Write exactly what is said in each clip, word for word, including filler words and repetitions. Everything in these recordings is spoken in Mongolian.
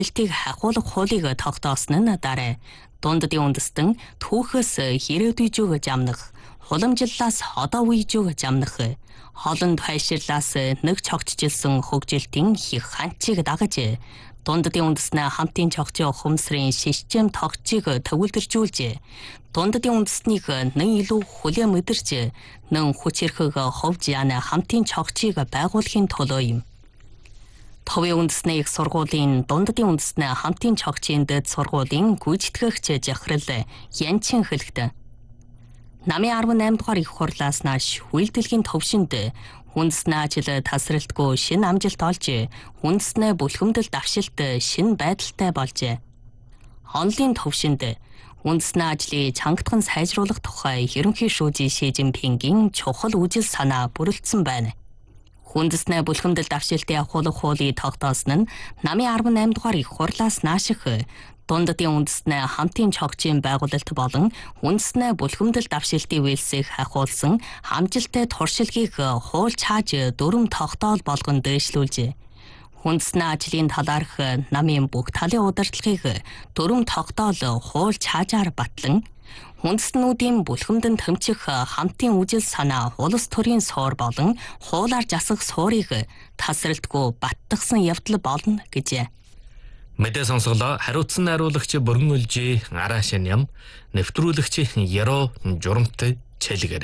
Илтийг хахуулах хуулийг тогтоосон нь дараа дунддын үндэстэн түүхээс ирээдүйж өгж амнах, хуламжлалаас одоо үеж өгж амнах, хоолнд хайширлаас нэг цогцжилсэн хөгжилтийн их ханчийг дагаж дунддын үндэснээ хамтын цогцын ухамсарын шишжэм тогтцыг төвлөржүүлж, дунддын үндэснийг нэн илүү хүлээн мэдэрч, нэн хүч эрхэг ховж яана хамтын цогцыг байгуулахын төлөө юм. Товын үндэсний их сургуулийн дунддын үндэснээ хамтын цогцын дэд сургуулийн гүйцэтгэгч захирал Янчин хэлэхдээ намын арван eight дугаар их хурлаас нааш үйлдэлгийн төвшөнд үндэсний ажил тасралтгүй шинэ амжилт олж, үндэснээ бүлхэмдэл давшилт шинэ байдалтай болжээ. Онлын төвшөнд үндэсний ажлыг чангатхан сайжруулах тухай ерөнхий шүүжийн Ши Жинпингийн чухал үжил санаа бүрэлдсэн байна. Үндэснээ бүлхэмдэл давшилтын явуулах хуулийг тогтоосон нь намын арван eight дугаар их хурлаас нааших дунддын үндэснээ хамтын цогцын байгуулалт болон үндэснээ бүлхэмдэл давшилтын үйлсийг хахуулсан амжилттай туршилгийг хууль чааж дөрвөн тогтоол болгон дэвшлүүлжээ. Үндэсний ажлын талаарх намын бүх талын удирдлагыг дөрвөн тогтоол хууль чаажаар батлан, үндэстнүүдийн бүлхэмдэн тэмцэх хамтын үжил санаа улс төрийн суур болон хуулаар засах суурийг тасралтгүй баттгсан явдал болно гэжээ. Мэдээ сонсголоо хариуцсан найруулагч Бүрэн Үлжи Араашин ям, нэвтрүүлэгч Яро Журамт Чэлгэр.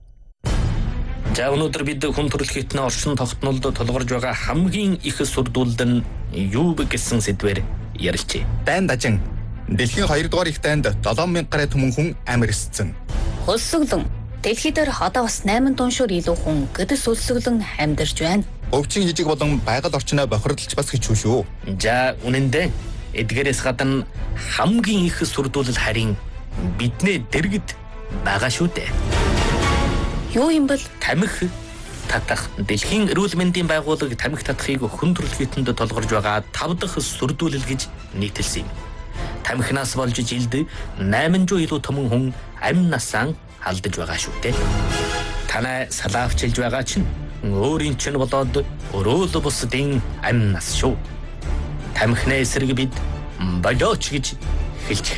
За өнөөдөр бид хүн төрөлхтний орчин тогтнолд тулгарч байгаа хамгийн их сүрдүүлд нь юу вэ гэсэн сэдвээр ярилцъя. Дайн дажин дэлхийн хоёр дугаар их дайнд seven thousand гаруй түмэн хүн амьдсан. Хөлсөглөн дэлхий дээр одоо бас eight дуушуур илүү хүн гэдэс өлсөглөн амьдарч байна. Өвчин жижиг болон байгаль орчноо бохирдолч бас хэцүү шүү. За үнэндээ эдгээрээс гадна хамгийн их сүрдүүлэл харин биднээ дэргэд байгаа шүү дээ. Юу юм бол тамхи татах дэлхийн эрүүл мэндийн байгууллага тамхи татахыг хүн төрөлхтөнд толгорж байгаа тав дахь сүрдүүлэл гэж нийтэлсэн юм. Тамхинаас болж жилд eight hundred илүү төмөн хүн амь насаа алдаж байгаа шүү дээ. Танай салаавчилж байгаа чинь өөрийн чинь болоод өрөөл бусдын амь нас шүү. Тамхины эсрэг бид болооч гэж хэлж